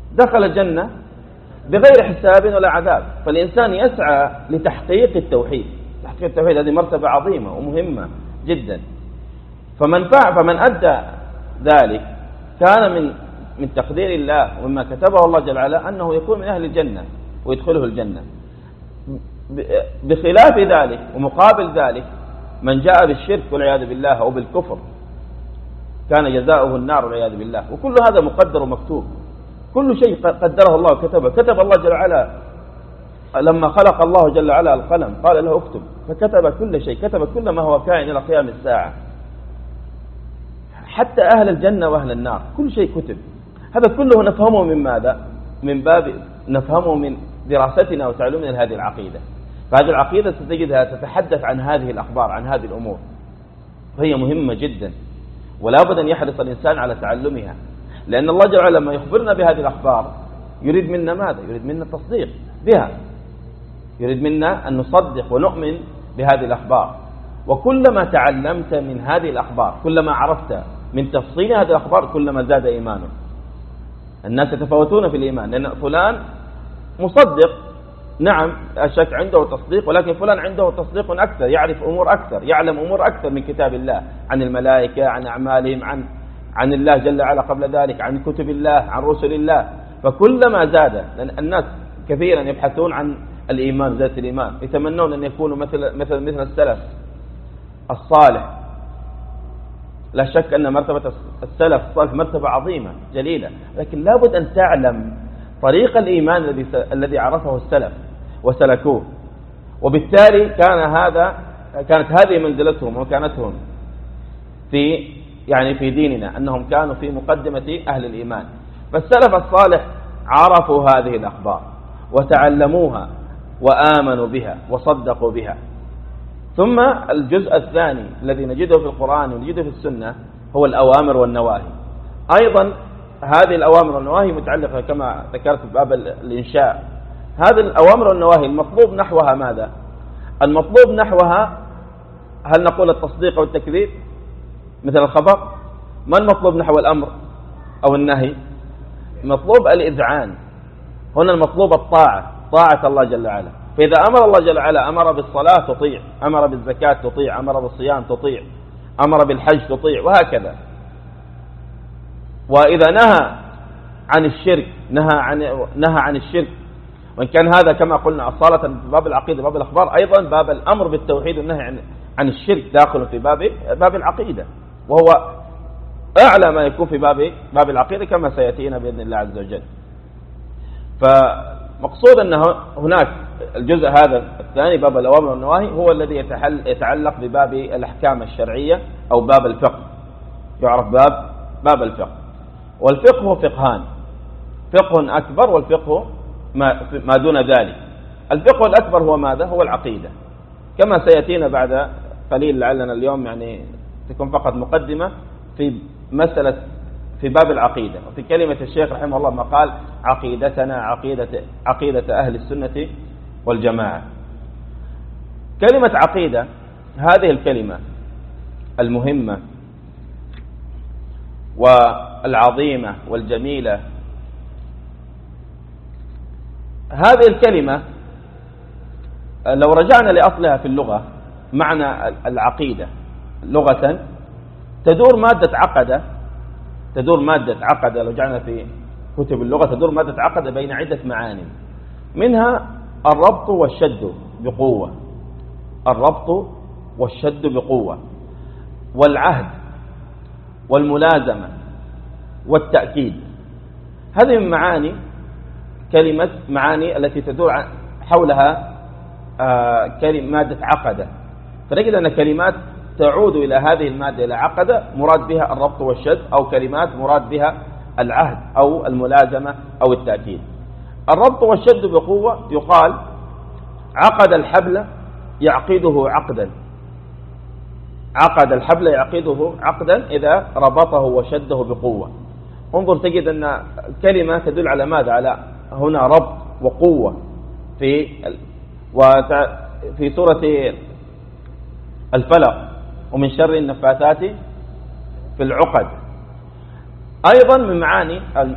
دخل الجنة بغير حساب ولا عذاب. فالإنسان يسعى لتحقيق التوحيد. تحقيق التوحيد هذه مرتبة عظيمة ومهمة جدا. فمن أدى ذلك كان من تقدير الله ومما كتبه الله جل وعلا أنه يكون من أهل الجنة ويدخله الجنة. بخلاف ذلك ومقابل ذلك من جاء بالشرك والعياذ بالله أو بالكفر كان جزاؤه النار والعياذ بالله. وكل هذا مقدر ومكتوب، كل شيء قدره الله وكتبه. كتب الله جل وعلا لما خلق الله جل وعلا القلم قال له اكتب، فكتب كل شيء، كتب كل ما هو كائن إلى قيام الساعة، حتى أهل الجنة وأهل النار كل شيء كتب. هذا كله نفهمه من ماذا؟ من باب نفهمه من دراستنا وتعلمنا لهذه العقيدة. فهذه العقيدة ستجدها تتحدث عن هذه الأخبار، عن هذه الأمور، فهي مهمة جدا ولا بد أن يحرص الإنسان على تعلمها. لأن الله جل وعلا لما يخبرنا بهذه الأخبار يريد منا ماذا؟ يريد منا التصديق بها، يريد منا أن نصدق ونؤمن بهذه الأخبار. وكلما تعلمت من هذه الأخبار، كلما عرفت من تفصيل هذه الأخبار، كلما زاد إيمانك. الناس يتفاوتون في الإيمان، لأن فلان مصدق، نعم الشك عنده تصديق، ولكن فلان عنده تصديق أكثر، يعرف أمور أكثر، يعلم أمور أكثر من كتاب الله، عن الملائكة، عن أعمالهم، عن الله جل وعلا قبل ذلك، عن كتب الله، عن رسل الله. فكلما زاد، لأن الناس كثيرا يبحثون عن الإيمان، ذات الإيمان، يتمنون أن يكونوا مثل السلف الصالح. لا شك أن مرتبة السلف الصالح مرتبة عظيمة جليلة، لكن لابد أن تعلم طريق الإيمان الذي عرفه السلف وسلكوه. وبالتالي كانت هذه منزلتهم ومكانتهم في ديننا، أنهم كانوا في مقدمة أهل الإيمان. فالسلف الصالح عرفوا هذه الأخبار وتعلموها وآمنوا بها وصدقوا بها. ثم الجزء الثاني الذي نجده في القرآن ونجده في السنة هو الأوامر والنواهي. أيضا هذه الأوامر والنواهي متعلقة كما ذكرت بباب الإنشاء. هذه الأوامر والنواهي المطلوب نحوها ماذا؟ المطلوب نحوها هل نقول التصديق أو التكذيب مثل الخبر؟ ما المطلوب نحو الأمر أو النهي؟ مطلوب الإذعان. هنا المطلوب الطاعة، طاعة الله جل وعلا. فإذا أمر الله جل وعلا، أمر بالصلاة تطيع، أمر بالزكاة تطيع، أمر بالصيام تطيع، أمر بالحج تطيع، وهكذا. وإذا نهى عن الشرك نهى عن الشرك. وإن كان هذا كما قلنا أصالة في باب العقيدة باب الأخبار، أيضا باب الأمر بالتوحيد والنهي عن الشرك داخل في باب العقيدة، وهو أعلى ما يكون في باب العقيدة كما سيأتينا بإذن الله عز وجل. فمقصود أن هناك الجزء هذا الثاني باب الأوامر والنواهي هو الذي يتعلق بباب الأحكام الشرعية أو باب الفقه، يعرف باب الفقه. والفقه فقهان، فقه أكبر والفقه ما دون ذلك. الفقه الأكبر هو ماذا؟ هو العقيدة، كما سيأتينا بعد قليل، لعلنا اليوم تكون فقط مقدمة في مسألة في باب العقيدة. وفي كلمة الشيخ رحمه الله ما قال عقيدتنا عقيدة أهل السنة والجماعة. كلمة عقيدة هذه الكلمة المهمة والعظيمة والجميلة، هذه الكلمة لو رجعنا لأصلها في اللغة، معنى العقيدة لغة تدور مادة عقد. لو رجعنا في كتب اللغة تدور مادة عقد بين عدة معاني، منها الربط والشد بقوة، الربط والشد بقوة، والعهد والملازمة والتأكيد. هذه من معاني التي تدور حولها مادة عقدة. فنجد أن كلمات تعود إلى هذه المادة إلى عقدة مراد بها الربط والشد، أو كلمات مراد بها العهد أو الملازمة أو التأكيد. الربط والشد بقوة يقال عقد الحبل يعقده عقدا، عقد الحبل يعقده عقدا إذا ربطه وشده بقوة. انظر تجد أن كلمة تدل على ماذا؟ على هنا ربط وقوة. في سورة الفلق ومن شر النفاثات في العقد. أيضا من معاني